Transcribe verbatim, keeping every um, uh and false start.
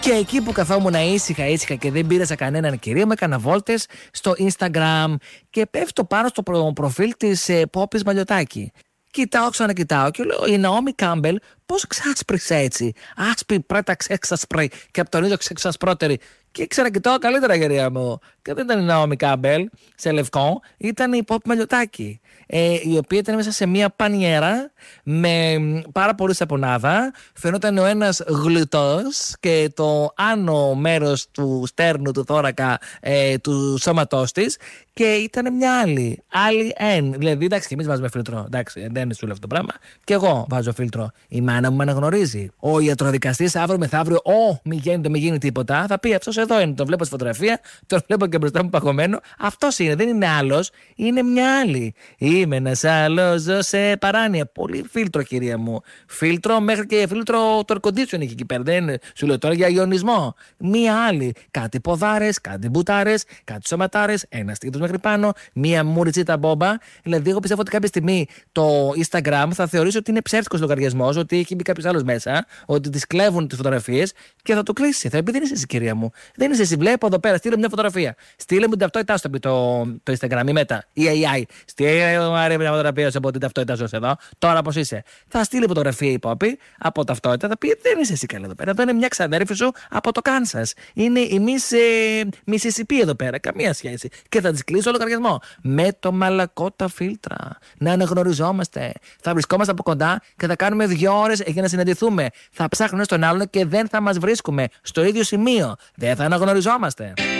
Και εκεί που καθόμουν ήσυχα ήσυχα και δεν πήρασα κανέναν κυρία, μου έκανα βόλτες στο Instagram και πέφτω πάνω στο προ- προφίλ της ε, Πόπης Μαλιωτάκη. Κοιτάω, ξανακοιτάω και λέω: η Ναόμι Κάμπελ, πώς ξάσπρισε έτσι? Άσπρη, πρέτα, ξέσπρη και από τον ίδιο ξεσπρότερη. Και ξανακοιτάω καλύτερα, γερία μου. Και δεν ήταν η Ναόμι Κάμπελ σε λευκό, ήταν η Πόπη Μαλιωτάκη. Ε, η οποία ήταν μέσα σε μια πανιέρα με πάρα πολύ σαπονάδα. Φαινόταν ο ένας γλουτός και το άνω μέρος του στέρνου, του θώρακα, ε, του σώματός της. Και ήταν μια άλλη. Άλλη εν. Δηλαδή, εντάξει, και εμείς βάζουμε φίλτρο. Εντάξει, δεν είναι σου αυτό το πράγμα. Και εγώ βάζω φίλτρο. Η μάνα μου με αναγνωρίζει. Ο ιατροδικαστής αύριο μεθαύριο, Ω, μη γίνεται, μη γίνει τίποτα. Θα πει: αυτός εδώ είναι. Τον βλέπω στη φωτογραφία, τον βλέπω και μπροστά μου παγωμένο. Αυτός είναι, δεν είναι άλλος. Είναι μια άλλη. Είμαι ένας άλλος, ζω σε παράνοια. Πολύ φίλτρο, κυρία μου. Φίλτρο, μέχρι και φίλτρο το air conditioning εκεί πέρα. Δεν είναι, σου λέω τώρα για ιονισμό. Μία άλλη. Κάτι ποδάρες, κάτι μπουτάρες, κάτι σωματάρες, ένα στήθος μέχρι πάνω, μία μουριτσίτα μπόμπα. Δηλαδή, εγώ πιστεύω ότι κάποια στιγμή το Instagram θα θεωρήσει ότι είναι ψεύτικος λογαριασμός, ότι έχει μπει κάποιος άλλος μέσα, ότι τις κλέβουν τις φωτογραφίες και θα το κλείσει. Θα πει: δεν είσαι εσύ, κυρία μου. Δεν είσαι εσύ. Βλέπω εδώ πέρα, στείλε μια φωτογραφία. Στείλε μου την ταυτότητά σου, το, το Instagram ή μετά. Η έι άι. Στείλε μου μια φωτογραφία σου από την ταυτότητά σου εδώ. Τώρα πώς είσαι. Θα στείλει φωτογραφία η Πόπη από ταυτότητα. Θα πει: δεν είσαι εσύ καλά εδώ πέρα. Αυτό είναι μια ξαδέρφη σου από το Κάνσας. Είναι η Miss ε, Mississippi εδώ πέρα. Καμία σχέση. Και θα τη κλείσω λογαριασμό. Με το μαλακό τα φίλτρα. Να αναγνωριζόμαστε. Θα βρισκόμαστε από κοντά και θα κάνουμε δύο ώρες για να συναντηθούμε. Θα ψάχνουμε στον άλλον και δεν θα μας βρίσκουμε στο ίδιο σημείο. Δεν θα αναγνωριζόμαστε.